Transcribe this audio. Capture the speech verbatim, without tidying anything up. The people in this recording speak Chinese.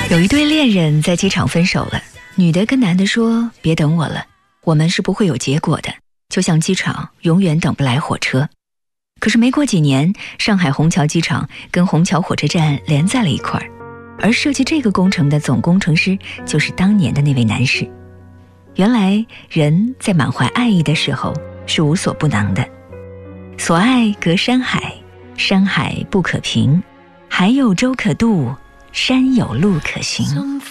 有一对恋人在机场分手了，女的跟男的说，别等我了，我们是不会有结果的，就像机场永远等不来火车。可是没过几年，上海虹桥机场跟虹桥火车站连在了一块儿，而设计这个工程的总工程师就是当年的那位男士。原来人在满怀爱意的时候是无所不能的，所爱隔山海，山海不可平，海有舟可渡，山有路可行。